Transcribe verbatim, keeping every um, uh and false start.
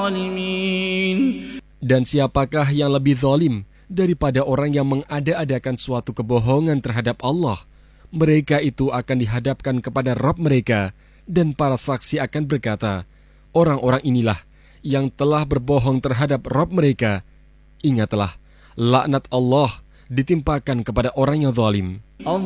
الظالمين. Dan siapakah yang lebih zalim daripada orang yang mengada-adakan suatu kebohongan terhadap Allah? Mereka itu akan dihadapkan kepada Rabb mereka, dan para saksi akan berkata, orang-orang inilah yang telah berbohong terhadap Rabb mereka. Ingatlah, laknat Allah ditimpakan kepada orang yang zalim.